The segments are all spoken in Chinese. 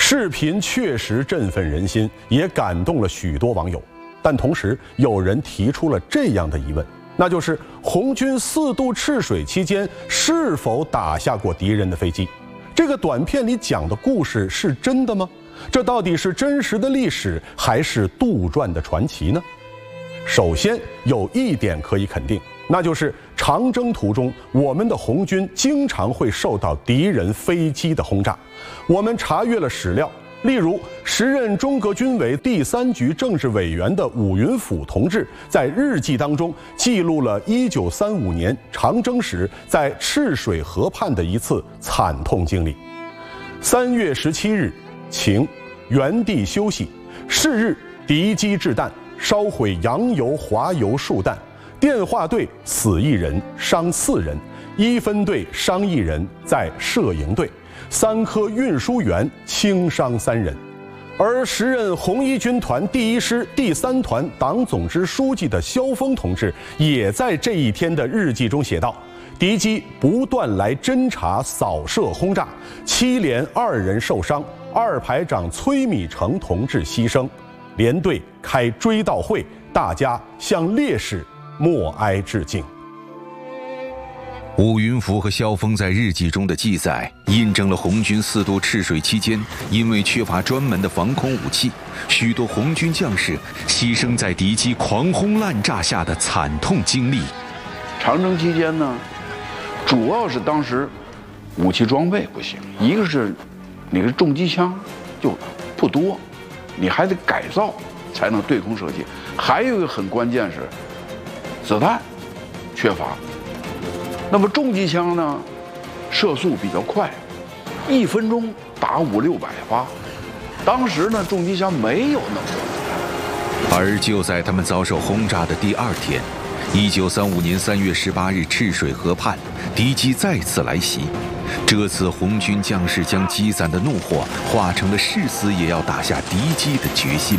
视频确实振奋人心，也感动了许多网友。但同时，有人提出了这样的疑问，那就是红军4渡赤水期间是否打下过敌人的飞机？这个短片里讲的故事是真的吗？这到底是真实的历史，还是杜撰的传奇呢？首先，有一点可以肯定，那就是长征途中，我们的红军经常会受到敌人飞机的轰炸。我们查阅了史料，例如时任中革军委第3局政治委员的伍云甫同志在日记当中记录了1935年长征时在赤水河畔的一次惨痛经历。3月17日晴，原地休息。是日敌机掷弹，烧毁洋油、华油数弹。电话队死1人，伤4人，1分队伤1人，在摄营队，3科运输员轻伤3人。而时任红一军团第1师第3团党总支书记的萧峰同志也在这一天的日记中写道：敌机不断来侦察、扫射、轰炸，7连2人受伤，2排长崔米成同志牺牲，连队开追悼会，大家向烈士默哀致敬。 伍云甫和萧峰在日记中的记载，印证了红军4渡赤水期间，因为缺乏专门的防空武器，许多红军将士牺牲在敌机狂轰滥炸下的惨痛经历。 长征期间呢，主要是当时武器装备不行，一个是那个重机枪就不多，你还得改造才能对空射击，还有一个很关键是子弹缺乏。那么重机枪呢，射速比较快，1分钟打500-600发。当时呢，重机枪没有那么多子弹。 而就在他们遭受轰炸的第2天，1935年3月18日，赤水河畔，敌机再次来袭。这次红军将士将积攒的怒火化成了誓死也要打下敌机的决心。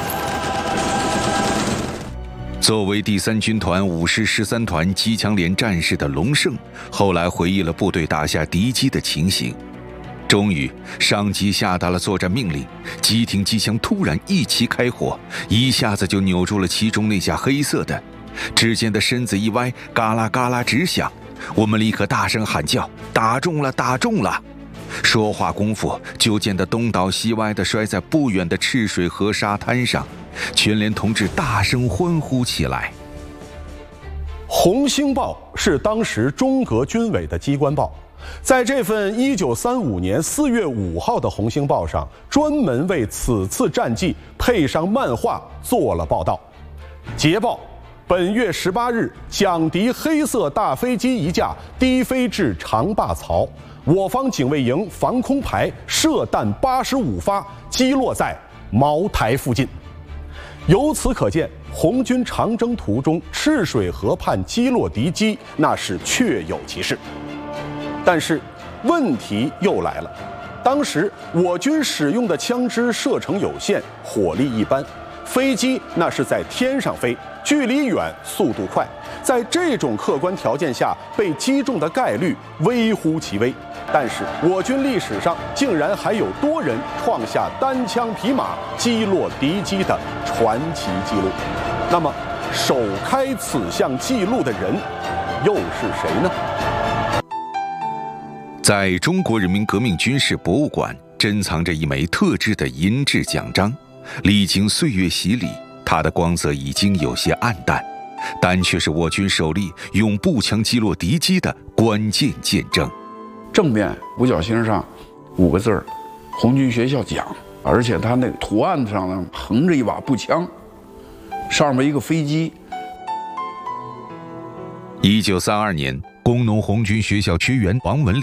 作为第3军团5师13团机枪连战士的龙胜，后来回忆了部队打下敌机的情形。终于，上级下达了作战命令，机挺机枪突然一齐开火，一下子就扭住了其中那架黑色的。只见的身子一歪，嘎啦嘎啦直响。我们立刻大声喊叫：“打中了，打中了！”说话功夫，就见得东倒西歪地摔在不远的赤水河沙滩上。全连同志大声欢呼起来。 红星报是当时中革军委的机关报，在这份1935年4月5号的红星报上，专门为此次战绩配上漫画做了报道。捷报：本月18日，蒋敌黑色大飞机1架低飞至长坝槽，我方警卫营防空排射弹85发，击落在茅台附近。由此可见，红军长征途中赤水河畔击落敌机，那是确有其事。但是问题又来了，当时我军使用的枪支射程有限，火力一般，飞机那是在天上飞，距离远，速度快，在这种客观条件下被击中的概率微乎其微。但是我军历史上竟然还有多人创下单枪匹马击落敌机的传奇纪录。那么，首开此项纪录的人又是谁呢？ 在中国人民革命军事博物馆珍藏着一枚特制的银质奖章，历经岁月洗礼，它的光泽已经有些暗淡，但却是我军首例用步枪击落敌机的关键见证。 正面五角星上5个字儿：红军学校奖。而且它那个图案上呢，横着一把步枪，上面一个飞机。 1932年，工农红军学校学员王文